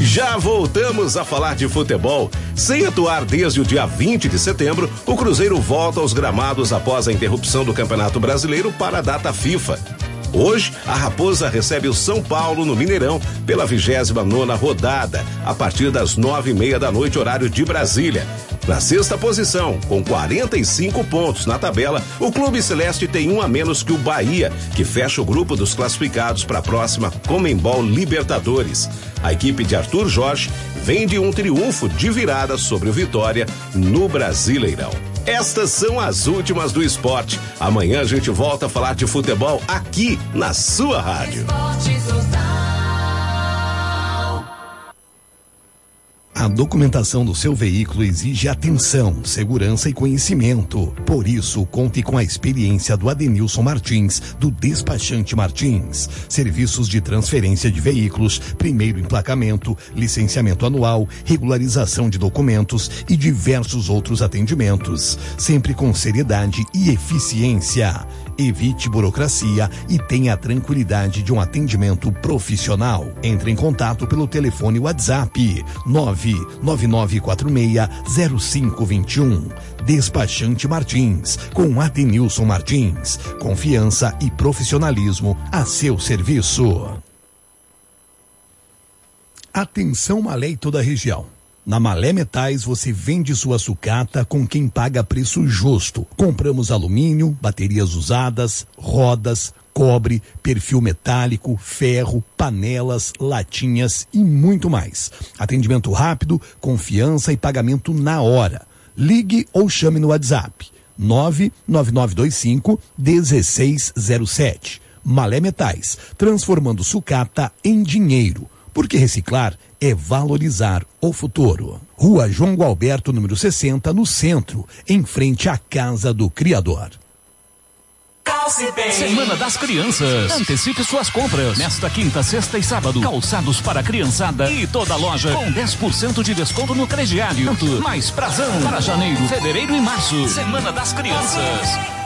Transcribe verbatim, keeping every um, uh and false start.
Já voltamos a falar de futebol. Sem atuar desde o dia vinte de setembro, o Cruzeiro volta aos gramados após a interrupção do Campeonato Brasileiro para a data FIFA. Hoje, a Raposa recebe o São Paulo no Mineirão pela vigésima nona rodada, a partir das nove e meia da noite, horário de Brasília. Na sexta posição, com quarenta e cinco pontos na tabela, o Clube Celeste tem um a menos que o Bahia, que fecha o grupo dos classificados para a próxima Conmebol Libertadores. A equipe de Arthur Jorge vem de um triunfo de virada sobre o Vitória no Brasileirão. Estas são as últimas do esporte. Amanhã a gente volta a falar de futebol aqui na sua rádio. A documentação do seu veículo exige atenção, segurança e conhecimento. Por isso, conte com a experiência do Adenilson Martins, do Despachante Martins. Serviços de transferência de veículos, primeiro emplacamento, licenciamento anual, regularização de documentos e diversos outros atendimentos. Sempre com seriedade e eficiência. Evite burocracia e tenha a tranquilidade de um atendimento profissional. Entre em contato pelo telefone WhatsApp nove nove nove quatro seis zero cinco dois um. Despachante Martins, com Adenilson Martins. Confiança e profissionalismo a seu serviço. Atenção Malé e toda a região. Na Malé Metais você vende sua sucata com quem paga preço justo. Compramos alumínio, baterias usadas, rodas, cobre, perfil metálico, ferro, panelas, latinhas e muito mais. Atendimento rápido, confiança e pagamento na hora. Ligue ou chame no WhatsApp nove nove nove dois cinco um seis zero sete. Malé Metais, transformando sucata em dinheiro. Porque reciclar é valorizar o futuro. Rua João Gualberto, número sessenta, no centro, em frente à Casa do Criador. Semana das Crianças. Antecipe suas compras. Nesta quinta, sexta e sábado. Calçados para a criançada e toda a loja com dez por cento de desconto no crediário. Mais prazão para janeiro, fevereiro e março. Semana das Crianças.